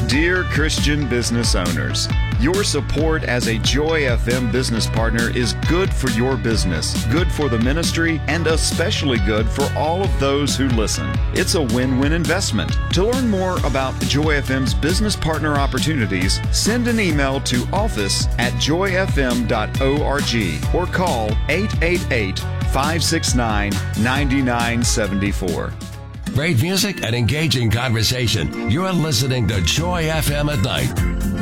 Dear Christian business owners, your support as a Joy FM business partner is good for your business, good for the ministry, and especially good for all of those who listen. It's a win-win investment. To learn more about Joy FM's business partner opportunities, send an email to office@joyfm.org or call 888-569-9974. Great music and engaging conversation. You're listening to Joy FM at Night.